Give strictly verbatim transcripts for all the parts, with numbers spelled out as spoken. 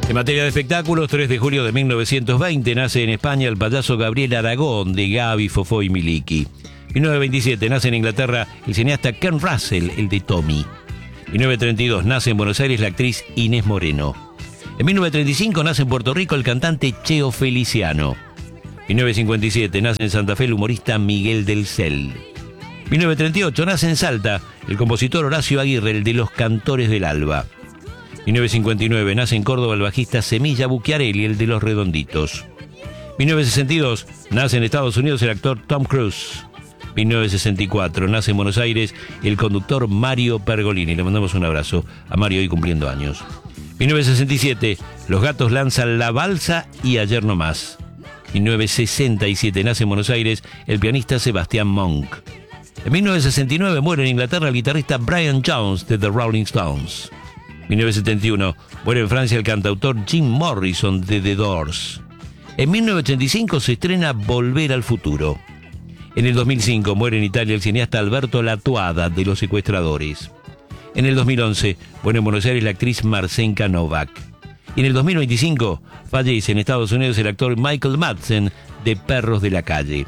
En materia de espectáculos, tres de julio de mil novecientos veinte nace en España el payaso Gabriel Aragón, de Gaby, Fofó y Miliki. mil novecientos veintisiete nace en Inglaterra el cineasta Ken Russell, el de Tommy. mil novecientos treinta y dos nace en Buenos Aires la actriz Inés Moreno. En mil novecientos treinta y cinco nace en Puerto Rico el cantante Cheo Feliciano. mil novecientos cincuenta y siete nace en Santa Fe el humorista Miguel del Cel. mil novecientos treinta y ocho nace en Salta el compositor Horacio Aguirre, el de Los Cantores del Alba. mil novecientos cincuenta y nueve nace en Córdoba el bajista Semilla Bucchiarelli, el de Los Redonditos. mil novecientos sesenta y dos nace en Estados Unidos el actor Tom Cruise. mil novecientos sesenta y cuatro nace en Buenos Aires el conductor Mario Pergolini. Le mandamos un abrazo a Mario hoy cumpliendo años. mil novecientos sesenta y siete Los Gatos lanzan La Balsa y Ayer no más. mil novecientos sesenta y siete nace en Buenos Aires el pianista Sebastián Monk. En mil novecientos sesenta y nueve muere en Inglaterra el guitarrista Brian Jones de The Rolling Stones. mil novecientos setenta y uno muere en Francia el cantautor Jim Morrison de The Doors. En mil novecientos ochenta y cinco se estrena Volver al Futuro. En el dos mil cinco muere en Italia el cineasta Alberto Latuada de Los Secuestradores. En el dos mil once muere en Buenos Aires la actriz Marcenka Novak. Y en el dos mil veinticinco fallece en Estados Unidos el actor Michael Madsen de Perros de la Calle.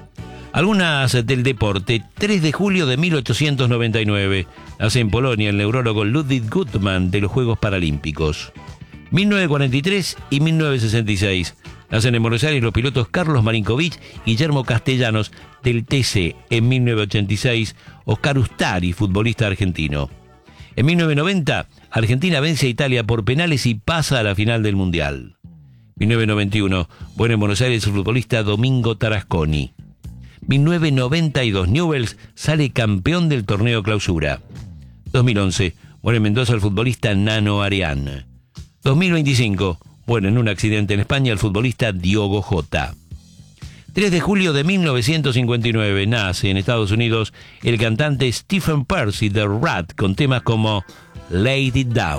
Algunas del deporte. tres de julio de mil ochocientos noventa y nueve nace en Polonia el neurólogo Ludwig Guttmann de los Juegos Paralímpicos. mil novecientos cuarenta y tres y mil novecientos sesenta y seis nacen en Buenos Aires los pilotos Carlos Marinkovic y Guillermo Castellanos del T C. En mil novecientos ochenta y seis Oscar Ustari, futbolista argentino. En mil novecientos noventa Argentina vence a Italia por penales y pasa a la final del Mundial. mil novecientos noventa y uno muere en Buenos Aires el futbolista Domingo Tarasconi. mil novecientos noventa y dos Newell's sale campeón del torneo Clausura. dos mil once muere en Mendoza el futbolista Nano Arián. dos mil veinticinco muere en un accidente en España el futbolista Diogo Jota. tres de julio de mil novecientos cincuenta y nueve nace en Estados Unidos el cantante Stephen Pearcy de Rat con temas como Lay It Down.